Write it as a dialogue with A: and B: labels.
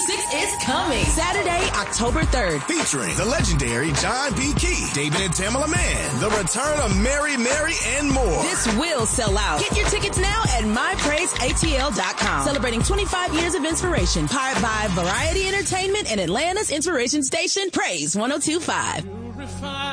A: 6 is coming. Saturday, October 3rd.
B: Featuring the legendary John P. Key, David and Tamela Mann, the return of Mary, and more.
A: This will sell out. Get your tickets now at mypraiseatl.com. Celebrating 25 years of inspiration. Powered by Variety Entertainment and Atlanta's Inspiration Station, Praise 102.5.